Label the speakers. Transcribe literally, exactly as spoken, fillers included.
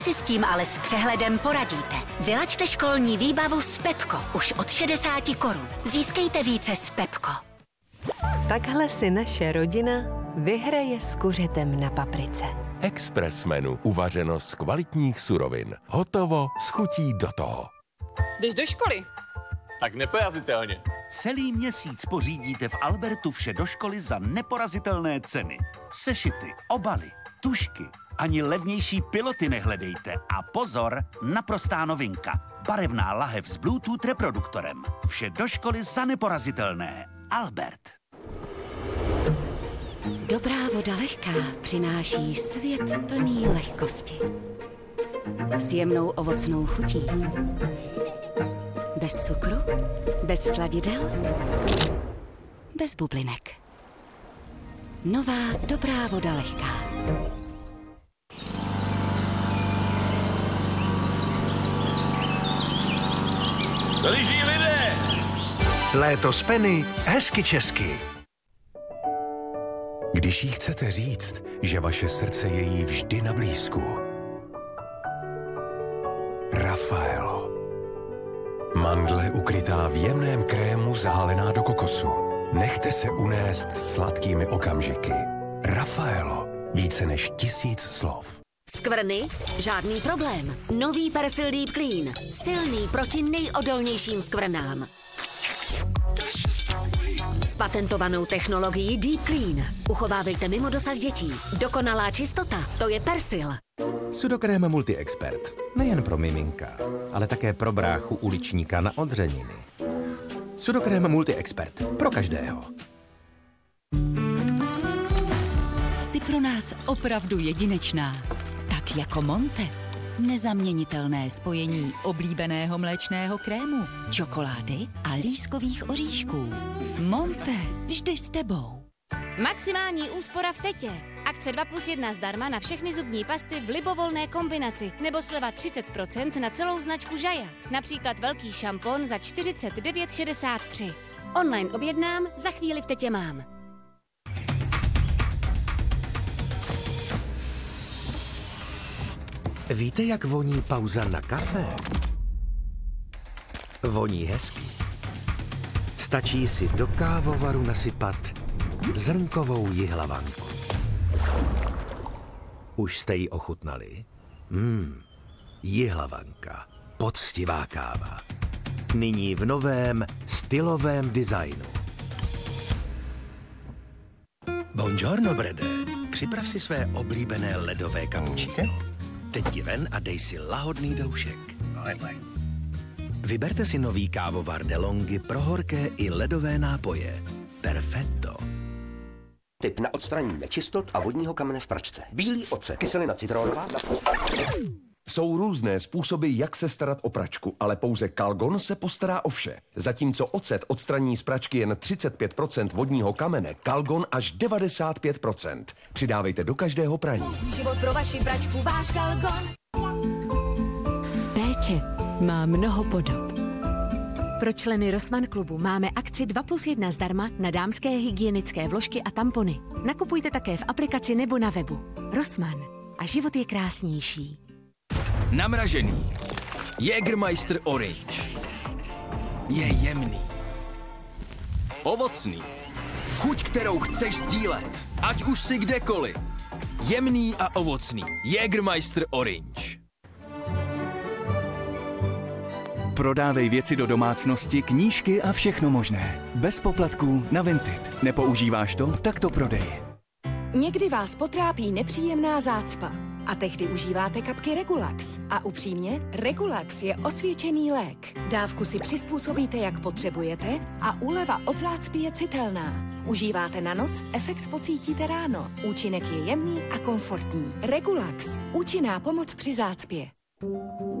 Speaker 1: Si s tím ale s přehledem poradíte. Vylaďte školní výbavu s Pepko už od šedesáti korun. Získejte více s Pepko.
Speaker 2: Takhle si naše rodina vyhraje s kuřetem na paprice.
Speaker 3: Express menu. Uvařeno z kvalitních surovin. Hotovo s chutí do toho.
Speaker 4: Jdeš do školy?
Speaker 5: Tak neporazitelně.
Speaker 6: Celý měsíc pořídíte v Albertu vše do školy za neporazitelné ceny. Sešity, obaly, tužky, ani levnější piloty nehledejte. A pozor, naprostá novinka. Barevná lahev s Bluetooth reproduktorem. Vše do školy za neporazitelné. Albert.
Speaker 1: Dobrá voda lehká přináší svět plný lehkosti. S jemnou ovocnou chutí. Bez cukru, bez sladidel, bez bublinek. Nová dobrá voda lehká.
Speaker 5: Lyží lidé!
Speaker 7: Léto z Penny, hezky česky.
Speaker 8: Když jí chcete říct, že vaše srdce je jí vždy na blízku. Raffaello. Mandle ukrytá v jemném krému zahalená do kokosu. Nechte se unést sladkými okamžiky. Raffaello. Více než tisíc slov.
Speaker 1: Skvrny? Žádný problém. Nový Persil Deep Clean. Silný proti nejodolnějším skvrnám. S patentovanou technologií Deep Clean. Uchovávejte mimo dosah dětí. Dokonalá čistota, to je Persil.
Speaker 9: Sudokrém Multi-Expert. Nejen pro miminka, ale také pro bráchu uličníka na odřeniny. Sudokrém Multi-Expert. Pro každého.
Speaker 10: Jsi pro nás opravdu jedinečná. Tak jako Monte. Nezaměnitelné spojení oblíbeného mléčného krému, čokolády a lískových oříšků. Monte, vždy s tebou.
Speaker 11: Maximální úspora v Tetě. Akce dva plus jedna zdarma na všechny zubní pasty v libovolné kombinaci nebo sleva třicet procent na celou značku Jaja. Například velký šampon za čtyřicet devět šedesát tři. Online objednám, za chvíli v Tetě mám.
Speaker 9: Víte, jak voní pauza na kafe? Voní hezký. Stačí si do kávovaru nasypat zrnkovou jihlavanku. Už jste ji ochutnali? Mmm, jihlavanka, poctivá káva. Nyní v novém stylovém designu. Buongiorno, Brede. Připrav si své oblíbené ledové kapučíno. Teď ti ven a dej si lahodný doušek. Vyberte si nový kávovar DeLonghi pro horké i ledové nápoje. Perfetto.
Speaker 12: Tip na odstranění nečistot a vodního kamene v pračce. Bílý ocet, kyselina citronová.
Speaker 3: Jsou různé způsoby, jak se starat o pračku, ale pouze Calgon se postará o vše. Zatímco ocet odstraní z pračky jen třicet pět procent vodního kamene, Calgon až devadesát pět procent. Přidávejte do každého praní.
Speaker 11: Život pro vaši pračku, váš Calgon.
Speaker 2: Péče má mnoho podob.
Speaker 13: Pro členy Rossmann klubu máme akci dva plus jedna zdarma na dámské hygienické vložky a tampony. Nakupujte také v aplikaci nebo na webu. Rossmann. A život je krásnější.
Speaker 14: Namražený. Jägermeister Orange. Je jemný. Ovocný. Chuť, kterou chceš sdílet. Ať už si kdekoliv. Jemný a ovocný. Jägermeister Orange.
Speaker 15: Prodávej věci do domácnosti, knížky a všechno možné. Bez poplatků na Vinted. Nepoužíváš to? Tak to prodej.
Speaker 16: Někdy vás potrápí nepříjemná zácpa. A tehdy užíváte kapky Regulax. A upřímně, Regulax je osvědčený lék. Dávku si přizpůsobíte, jak potřebujete a úleva od zácpy je citelná. Užíváte na noc, efekt pocítíte ráno. Účinek je jemný a komfortní. Regulax. Účinná pomoc při zácpě.